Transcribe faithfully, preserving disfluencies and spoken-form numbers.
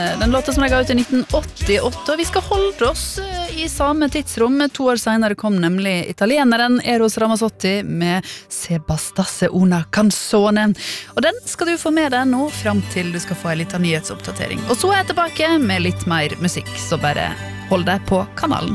Den låta som jeg ga ut i nitten åttiåtte, og vi skal holde oss i samme tidsrom. To år senere kom nemlig italieneren Eros Ramazzotti med Se bastasse una canzone. Og den skal du få med deg nå, frem til du skal få en liten nyhetsoppdatering. Og så er jeg tilbake med litt mer musikk, så bare hold deg på kanalen.